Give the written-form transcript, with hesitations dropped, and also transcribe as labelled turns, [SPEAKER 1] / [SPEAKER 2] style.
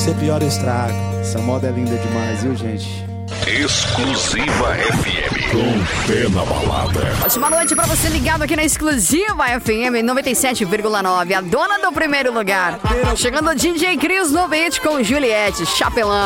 [SPEAKER 1] você piora o estrago. Essa moda é linda demais, viu, gente?
[SPEAKER 2] Exclusiva FM. Com pé na balada.
[SPEAKER 3] Ótima noite pra você ligado aqui na Exclusiva FM 97,9. A dona do primeiro lugar. Chegando o DJ Cris no beat com Juliette Chapelão.